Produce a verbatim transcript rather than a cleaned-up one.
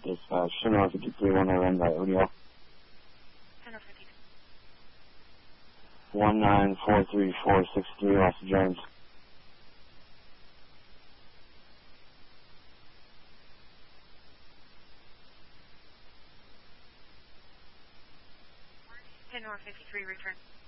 Dispatch, Chanel fifty-three, one oh one by audio. one nine four three four six three, Los Jones. ten or fifty-three, return.